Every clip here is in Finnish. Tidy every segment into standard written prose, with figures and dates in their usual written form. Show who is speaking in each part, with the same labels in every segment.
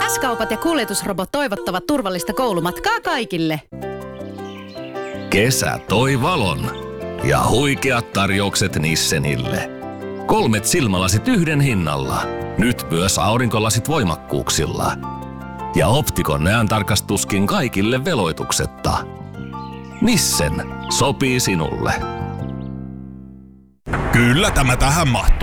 Speaker 1: S-kaupat ja kuljetusrobot toivottavat turvallista koulumatkaa kaikille.
Speaker 2: Kesä toi valon ja huikeat tarjoukset Nissenille. 3 silmälasit yhden hinnalla. Nyt myös aurinkolasit voimakkuuksilla. Ja Optikon näöntarkastuskin kaikille veloituksetta. Nissen sopii sinulle.
Speaker 3: Kyllä tämä tähän mahtuu.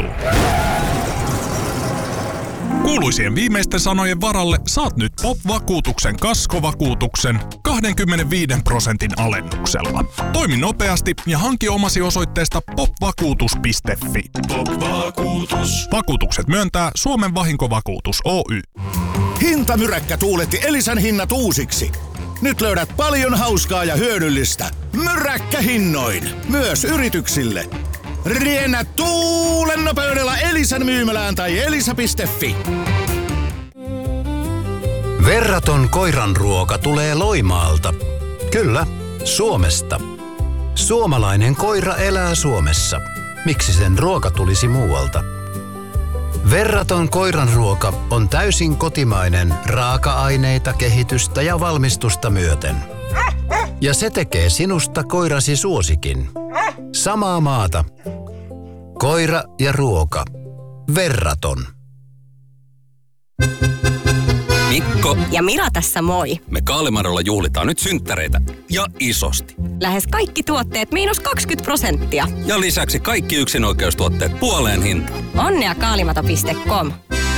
Speaker 3: Kuuluisien viimeisten sanojen varalle saat nyt POP-vakuutuksen kaskovakuutuksen 25% alennuksella. Toimi nopeasti ja hanki omasi osoitteesta popvakuutus.fi.
Speaker 4: POP-vakuutus.
Speaker 3: Vakuutukset myöntää Suomen vahinkovakuutus Oy.
Speaker 5: Hintamyräkkä tuuletti Elisan hinnat uusiksi. Nyt löydät paljon hauskaa ja hyödyllistä. Myräkkähinnoin. Myös yrityksille. Riennä tuulen nopeudella Elisan myymälään tai elisa.fi.
Speaker 6: Verraton koiranruoka tulee Loimaalta. Kyllä, Suomesta. Suomalainen koira elää Suomessa. Miksi sen ruoka tulisi muualta? Verraton koiranruoka on täysin kotimainen raaka-aineita, kehitystä ja valmistusta myöten. Ja se tekee sinusta koirasi suosikin. Samaa maata. Koira ja ruoka. Verraton.
Speaker 7: Mikko
Speaker 8: ja Mira tässä moi.
Speaker 7: Me Kaalimarolla juhlitaan nyt synttäreitä ja isosti.
Speaker 8: Lähes kaikki tuotteet -20%.
Speaker 7: Ja lisäksi kaikki yksinoikeustuotteet puoleen hintaan.
Speaker 8: Onnea kaalimato.com.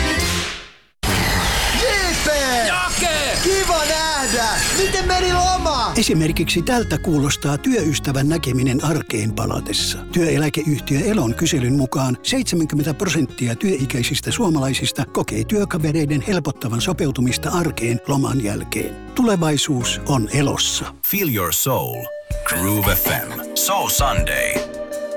Speaker 9: Kiva nähdä! Miten meni loma?
Speaker 10: Esimerkiksi tältä kuulostaa työystävän näkeminen arkeen palatessa. Työeläkeyhtiö Elon kyselyn mukaan 70% työikäisistä suomalaisista kokee työkavereiden helpottavan sopeutumista arkeen loman jälkeen. Tulevaisuus on Elossa.
Speaker 11: Feel your soul. Groove FM. Soul Sunday.